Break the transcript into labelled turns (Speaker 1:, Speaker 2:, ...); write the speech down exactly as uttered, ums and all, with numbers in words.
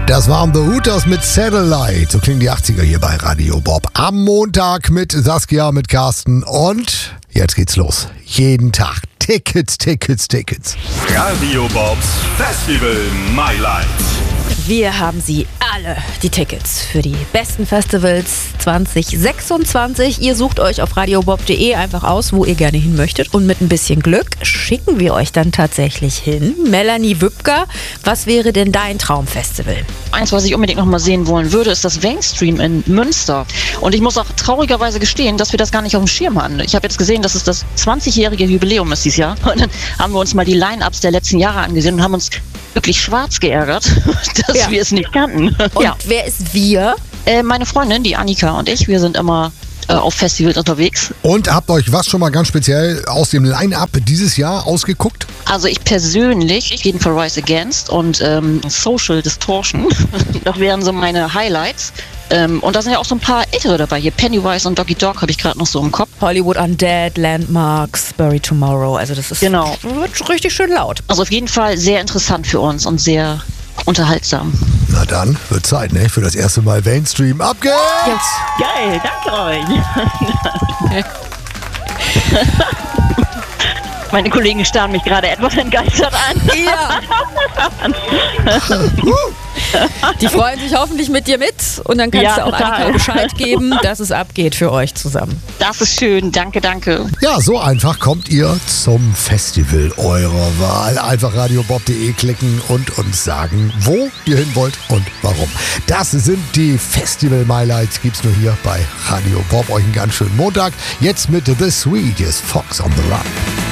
Speaker 1: Das waren The Hooters mit Satellite. So klingen die achtziger hier bei Radio Bob. Am Montag mit Saskia, mit Carsten und jetzt geht's los. Jeden Tag Tickets, Tickets, Tickets.
Speaker 2: Radio Bobs Festival My Life.
Speaker 3: Wir haben sie alle, die Tickets für die besten Festivals zwanzig sechsundzwanzig. Ihr sucht euch auf radiobob punkt de einfach aus, wo ihr gerne hin möchtet. Und mit ein bisschen Glück schicken wir euch dann tatsächlich hin. Melanie Wübker, was wäre denn dein Traumfestival?
Speaker 4: Eins, was ich unbedingt noch mal sehen wollen würde, ist das Mainstream in Münster. Und ich muss auch traurigerweise gestehen, dass wir das gar nicht auf dem Schirm hatten. Ich habe jetzt gesehen, dass es das zwanzigjährige Jubiläum ist dieses Jahr. Und dann haben wir uns mal die Line-Ups der letzten Jahre angesehen und haben uns wirklich schwarz geärgert, dass
Speaker 3: Ja.
Speaker 4: wir es nicht kannten.
Speaker 3: Und
Speaker 4: Ja.
Speaker 3: wer ist wir?
Speaker 4: Äh, meine Freundin, die Annika und ich, wir sind immer äh, auf Festivals unterwegs.
Speaker 1: Und habt euch was schon mal ganz speziell aus dem Line-Up dieses Jahr ausgeguckt?
Speaker 4: Also ich persönlich, ich jeden Fall Rise Against und ähm, Social Distortion. Das wären so meine Highlights. Ähm, und da sind ja auch so ein paar ältere dabei. Hier Pennywise und Doggy Dog habe ich gerade noch so im Kopf.
Speaker 3: Hollywood Undead, Landmarks, Bury Tomorrow. Also das ist
Speaker 4: Genau.
Speaker 3: wird richtig schön laut.
Speaker 4: Also auf jeden Fall sehr interessant für uns und sehr unterhaltsam.
Speaker 1: Na dann, wird Zeit, ne? Für das erste Mal Mainstream. Ab geht's!
Speaker 4: Geil, danke euch. Meine Kollegen starren mich gerade etwas entgeistert an.
Speaker 3: Ja. Die freuen sich hoffentlich mit dir mit. Und dann kannst
Speaker 4: Ja,
Speaker 3: du auch
Speaker 4: total.
Speaker 3: Annika Bescheid geben, dass es abgeht für euch zusammen.
Speaker 4: Das ist schön, danke, danke.
Speaker 1: Ja, so einfach kommt ihr zum Festival eurer Wahl. Einfach radiobob punkt de klicken und uns sagen, wo ihr hin wollt und warum. Das sind die Festival My Lights. Gibt's nur hier bei Radio Bob. Euch einen ganz schönen Montag. Jetzt mit The Sweet. Hier ist Fox on the Run.